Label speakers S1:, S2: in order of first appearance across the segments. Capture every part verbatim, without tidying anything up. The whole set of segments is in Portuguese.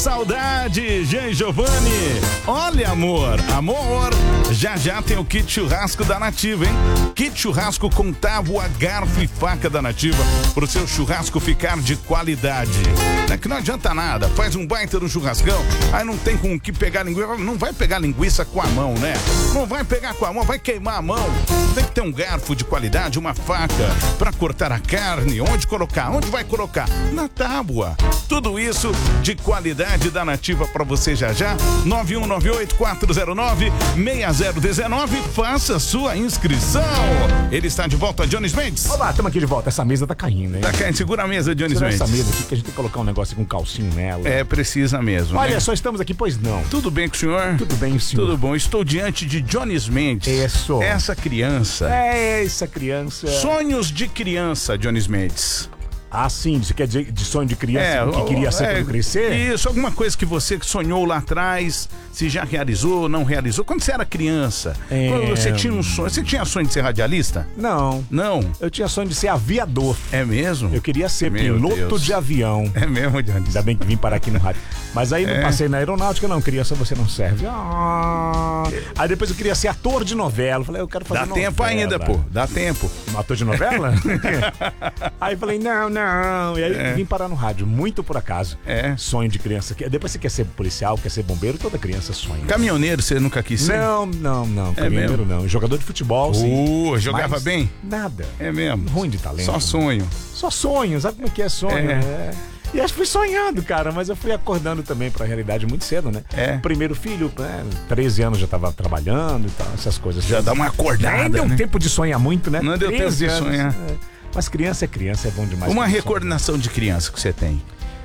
S1: Saudade, Jean e Giovanni. Olha, amor, amor, já já tem o kit churrasco da Nativa, hein? Kit churrasco com tábua, garfo e faca da Nativa, pro seu churrasco ficar de qualidade. É que não adianta nada, faz um baita no churrascão, aí não tem com o que pegar linguiça, não vai pegar linguiça com a mão, né? Não vai pegar com a mão, vai queimar a mão. Tem que ter um garfo de qualidade, uma faca pra cortar a carne. Onde colocar? Onde vai colocar? Na tábua. Tudo isso de qualidade da Nativa para você já já. nove um nove oito quatro zero nove seis zero um nove. Faça sua inscrição. Ele está de volta, Jones Mendes.
S2: Olá, estamos aqui de volta. Essa mesa tá caindo, hein?
S1: Tá caindo. Segura a mesa, Jones
S2: Segura
S1: Mendes.
S2: essa mesa aqui que a gente tem que colocar um negócio com um calcinho nela.
S1: É, precisa mesmo.
S2: Olha
S1: né?
S2: só, estamos aqui, pois não.
S1: Tudo bem com o senhor?
S2: Tudo bem, senhor.
S1: Tudo bom. Estou diante de Jones Mendes.
S2: Isso.
S1: Essa criança.
S2: É, essa criança.
S1: Sonhos de criança, Jones Mendes.
S2: Ah, sim, você quer dizer de sonho de criança,
S1: É,
S2: o que queria ser
S1: é,
S2: quando crescer?
S1: Isso, alguma coisa que você sonhou lá atrás, se já realizou, não realizou. Quando você era criança,
S2: É...
S1: quando você tinha um sonho, você tinha sonho de ser radialista?
S2: Não.
S1: Não.
S2: Eu tinha sonho de ser aviador.
S1: É mesmo?
S2: Eu queria ser
S1: Meu
S2: piloto
S1: Deus.
S2: de avião.
S1: É mesmo, Jones?
S2: Ainda bem que vim parar aqui no rádio. Mas aí não
S1: É.
S2: passei na aeronáutica, não. Criança, você não serve. Ah. Aí depois eu queria ser ator de novela. Falei, eu quero fazer
S1: Dá
S2: novela.
S1: tempo ainda, pô. Dá tempo.
S2: Um ator de novela? Aí falei, não, não. E aí
S1: É.
S2: vim parar no rádio, muito por acaso.
S1: É.
S2: Sonho de criança. Depois você quer ser policial, quer ser bombeiro, toda criança sonha.
S1: Caminhoneiro, você nunca quis ser?
S2: Não, não, não.
S1: É
S2: Caminhoneiro não. Jogador de futebol, sim.
S1: Uh, jogava
S2: Mas
S1: bem?
S2: Nada.
S1: É mesmo?
S2: Ruim de talento.
S1: Só sonho.
S2: Só sonho, sabe como é que é sonho?
S1: É.
S2: É. E acho que fui sonhando, cara, mas eu fui acordando também pra realidade muito cedo, né?
S1: É.
S2: Primeiro filho, né, treze anos já tava trabalhando e tal, essas coisas.
S1: Já dá uma acordada,
S2: Nem deu
S1: né?
S2: tempo de sonhar muito, né?
S1: Não deu tempo
S2: treze
S1: de
S2: anos,
S1: sonhar.
S2: é. Mas criança é criança, é bom demais.
S1: Uma
S2: pra sonhar.
S1: recordação de criança que você tem.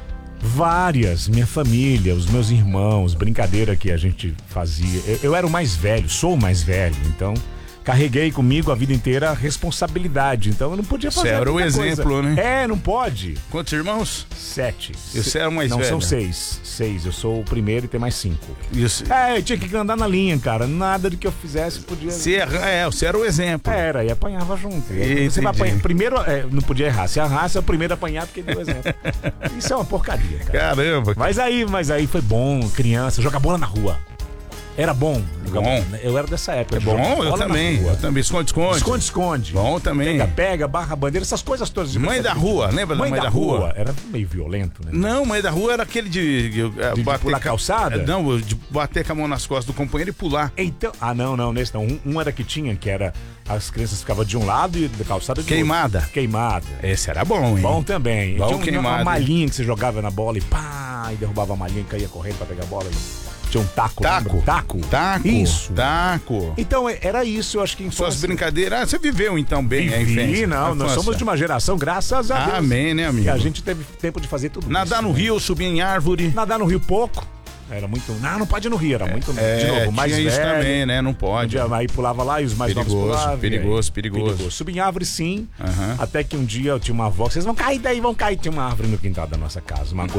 S2: Várias, minha família, os meus irmãos, brincadeira que a gente fazia. Eu, eu era o mais velho, sou o mais velho, então carreguei comigo a vida inteira a responsabilidade. Então eu não podia fazer
S1: Você era o
S2: muita coisa.
S1: exemplo, né?
S2: É, não pode.
S1: Quantos irmãos?
S2: Sete.
S1: E você era o mais
S2: não,
S1: velho?
S2: são seis. Seis. Eu sou o primeiro e tem mais cinco.
S1: Isso.
S2: É, eu tinha que andar na linha, cara. Nada do que eu fizesse podia.
S1: Você erra- é, você era o exemplo.
S2: Era, e apanhava junto.
S1: Entendi.
S2: Você vai apanhar. Primeiro, é, não podia errar. Se errasse, é o primeiro a apanhar porque deu exemplo. Isso é uma porcaria, cara.
S1: Caramba.
S2: Mas aí, mas aí foi bom, criança, jogar bola na rua. Era bom. jogar
S1: Bom.
S2: bola. Eu era dessa época.
S1: É
S2: de
S1: bom,
S2: jogar
S1: eu
S2: bola na
S1: também.
S2: rua.
S1: Eu também. Esconde, esconde.
S2: Esconde, esconde.
S1: Bom também.
S2: Pega, pega, barra bandeira, essas coisas todas. de
S1: Mãe da rua, lembra da
S2: Mãe,
S1: Mãe
S2: da,
S1: da
S2: rua.
S1: Rua?
S2: Era meio violento, né?
S1: Não, mãe da rua era aquele de, de, eh,
S2: De- de
S1: bater
S2: pular
S1: ca-
S2: calçada?
S1: Não, de bater com a mão nas costas do companheiro e pular.
S2: Então, ah, não, não, nesse não. Um, um era que tinha, que era as crianças ficavam de um lado e da calçada de
S1: Queimada.
S2: outro. Queimada.
S1: Esse era bom, hein?
S2: Bom também.
S1: Bom
S2: Tinha um-
S1: queimado,
S2: uma
S1: hein?
S2: malhinha que você jogava na bola e pá, e derrubava a malhinha e caía correndo pra pegar a bola. E tinha um taco.
S1: Taco.
S2: lembra? Taco.
S1: Taco.
S2: Isso.
S1: Taco.
S2: Então, é- era isso, eu acho que em
S1: Suas brincadeiras. Ah, você viveu então bem a
S2: Vivi,
S1: infância.
S2: não,
S1: A
S2: nós
S1: infância.
S2: somos de uma geração, graças a Deus.
S1: Amém, né, amigo?
S2: E a gente teve tempo de fazer tudo
S1: Nadar
S2: isso,
S1: no
S2: né?
S1: rio, subir em árvore.
S2: Nadar no rio pouco. Era muito. Não, não pode ir no rio, era muito.
S1: É,
S2: de novo, mais
S1: tinha
S2: velho.
S1: isso também, né? Não pode.
S2: Podia- Aí pulava lá e os mais
S1: Perigoso,
S2: novos pulavam. e
S1: perigoso,
S2: aí-
S1: perigoso.
S2: Subir em árvore, sim.
S1: Aham.
S2: Até que um dia eu tinha uma avó. Vocês vão cair daí, vão cair. Tinha uma árvore no quintal da nossa casa. Uma